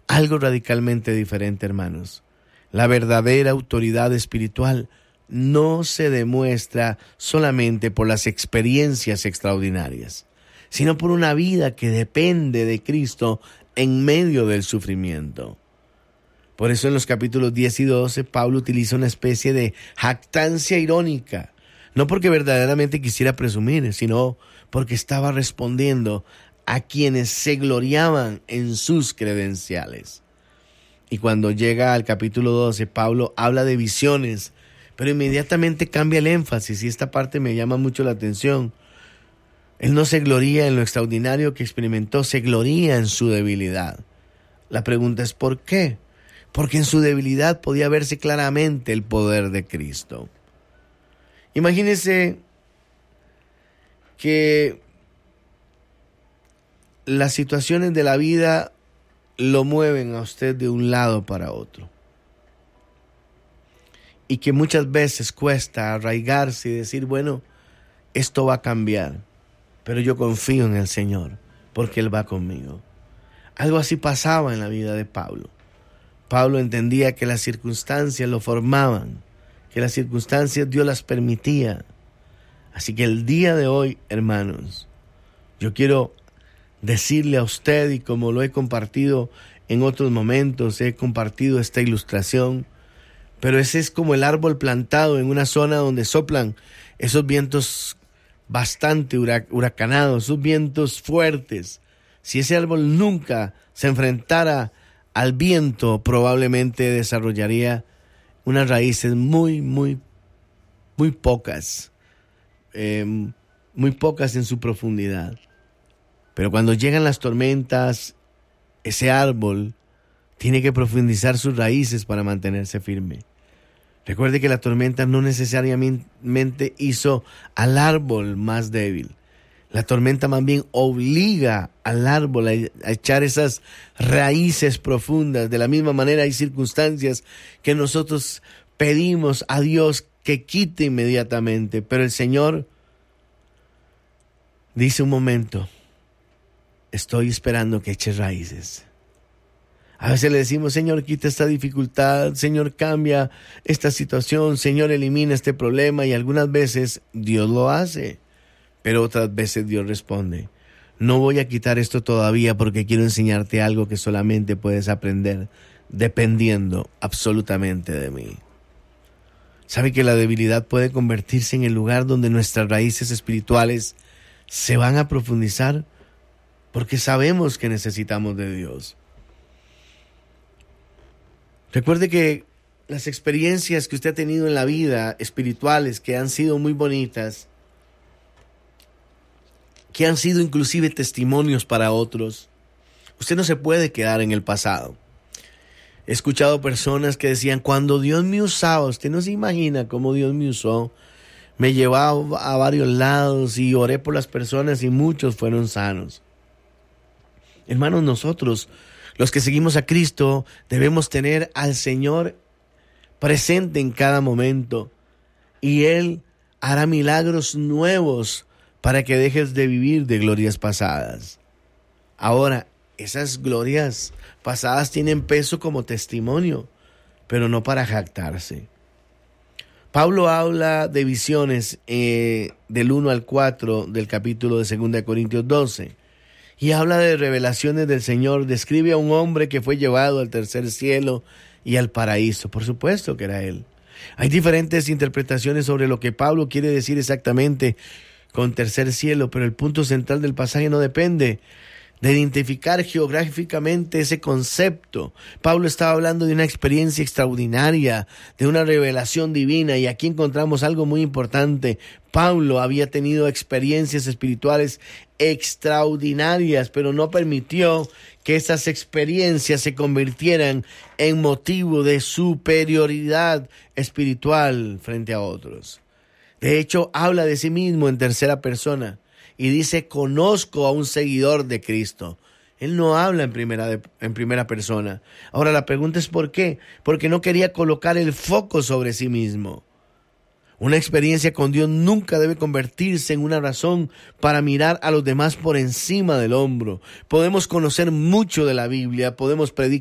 algo radicalmente diferente, hermanos. La verdadera autoridad espiritual no se demuestra solamente por las experiencias extraordinarias, sino por una vida que depende de Cristo en medio del sufrimiento. Por eso en los capítulos 10 y 12 Pablo utiliza una especie de jactancia irónica, no porque verdaderamente quisiera presumir, sino porque estaba respondiendo a quienes se gloriaban en sus credenciales. Y cuando llega al capítulo 12, Pablo habla de visiones, pero inmediatamente cambia el énfasis, y esta parte me llama mucho la atención. Él no se gloría en lo extraordinario que experimentó, se gloría en su debilidad. La pregunta es ¿por qué? Porque en su debilidad podía verse claramente el poder de Cristo. Imagínese que las situaciones de la vida lo mueven a usted de un lado para otro. Y que muchas veces cuesta arraigarse y decir, bueno, esto va a cambiar, pero yo confío en el Señor, porque Él va conmigo. Algo así pasaba en la vida de Pablo. Pablo entendía que las circunstancias lo formaban, que las circunstancias Dios las permitía. Así que el día de hoy, hermanos, yo quiero decirle a usted, y como lo he compartido en otros momentos, he compartido esta ilustración, pero ese es como el árbol plantado en una zona donde soplan esos vientos bastante huracanados, esos vientos fuertes. Si ese árbol nunca se enfrentara al viento, probablemente desarrollaría unas raíces muy pocas, muy pocas en su profundidad. Pero cuando llegan las tormentas, ese árbol tiene que profundizar sus raíces para mantenerse firme. Recuerde que la tormenta no necesariamente hizo al árbol más débil. La tormenta más bien obliga al árbol a echar esas raíces profundas. De la misma manera hay circunstancias que nosotros pedimos a Dios que quite inmediatamente, pero el Señor dice un momento, estoy esperando que eches raíces. A veces le decimos, Señor, quita esta dificultad, Señor, cambia esta situación, Señor, elimina este problema, y algunas veces Dios lo hace, pero otras veces Dios responde, no voy a quitar esto todavía porque quiero enseñarte algo que solamente puedes aprender dependiendo absolutamente de mí. ¿Sabe que la debilidad puede convertirse en el lugar donde nuestras raíces espirituales se van a profundizar? Porque sabemos que necesitamos de Dios. Recuerde que las experiencias que usted ha tenido en la vida espirituales, que han sido muy bonitas, que han sido inclusive testimonios para otros, usted no se puede quedar en el pasado. He escuchado personas que decían, cuando Dios me usaba, usted no se imagina cómo Dios me usó, me llevaba a varios lados y oré por las personas y muchos fueron sanos. Hermanos, nosotros, los que seguimos a Cristo, debemos tener al Señor presente en cada momento, y Él hará milagros nuevos para que dejes de vivir de glorias pasadas. Ahora, esas glorias pasadas tienen peso como testimonio, pero no para jactarse. Pablo habla de visiones del 1 al 4 del capítulo de 2 Corintios 12. Y habla de revelaciones del Señor. Describe a un hombre que fue llevado al tercer cielo y al paraíso. Por supuesto que era él. Hay diferentes interpretaciones sobre lo que Pablo quiere decir exactamente con tercer cielo, pero el punto central del pasaje no depende de identificar geográficamente ese concepto. Pablo estaba hablando de una experiencia extraordinaria, de una revelación divina, y aquí encontramos algo muy importante. Pablo había tenido experiencias espirituales extraordinarias, pero no permitió que esas experiencias se convirtieran en motivo de superioridad espiritual frente a otros. De hecho, habla de sí mismo en tercera persona y dice, conozco a un seguidor de Cristo. Él no habla en primera persona. Ahora la pregunta es ¿por qué? Porque no quería colocar el foco sobre sí mismo. Una experiencia con Dios nunca debe convertirse en una razón para mirar a los demás por encima del hombro. Podemos conocer mucho de la Biblia, podemos predicar